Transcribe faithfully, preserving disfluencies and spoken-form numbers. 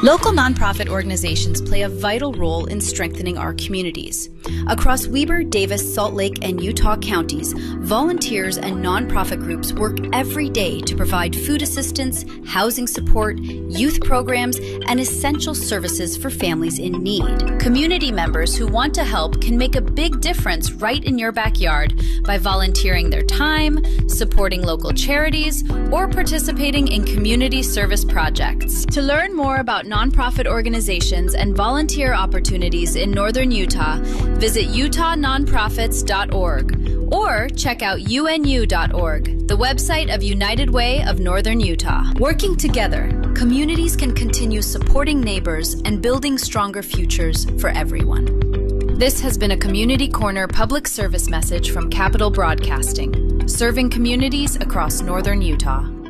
Local nonprofit organizations play a vital role in strengthening our communities. Across Weber, Davis, Salt Lake, and Utah counties, volunteers and nonprofit groups work every day to provide food assistance, housing support, youth programs, and essential services for families in need. Community members who want to help can make a big difference right in your backyard by volunteering their time, supporting local charities, or participating in community service projects. To learn more about nonprofit organizations and volunteer opportunities in northern Utah, visit utah nonprofits dot org or check out U N U dot org, the website of United Way of Northern Utah. Working together, communities can continue supporting neighbors and building stronger futures for everyone. This has been a Community Corner public service message from Capital Broadcasting, serving communities across northern Utah.